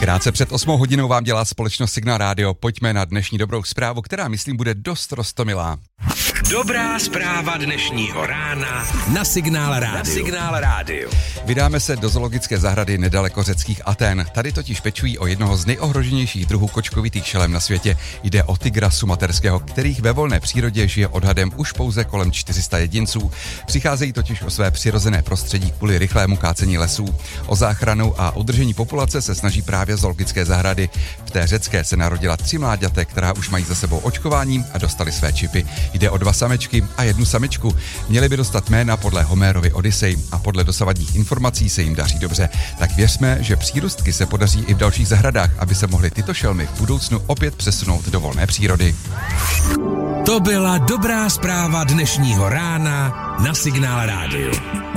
Krátce před 8 hodinou vám dělá společnost Signál Radio. Pojďme na dnešní dobrou zprávu, která, myslím, bude dost roztomilá. Dobrá zpráva dnešního rána na Signál Radio. Vydáme se do zoologické zahrady nedaleko řeckých Aten. Tady totiž pečují o jednoho z nejohroženějších druhů kočkovitých šelem na světě. Jde o tygra sumaterského, kterých ve volné přírodě žije odhadem už pouze kolem 400 jedinců. Přicházejí totiž o své přirozené prostředí kvůli rychlému kácení lesů. O záchranu a udržení populace se snaží právě zoologické zahrady. V té řecké se narodila 3 mláďata, která už mají za sebou očkování a dostali své čipy. Jde o 2 samečky a 1 samičku. Měli by dostat jména podle Homérovy Odyssej a podle dosavadních informací se jim daří dobře. Tak věřme, že přírůstky se podaří i v dalších zahradách, aby se mohly tyto šelmy v budoucnu opět přesunout do volné přírody. To byla dobrá zpráva dnešního rána na Signál Radio.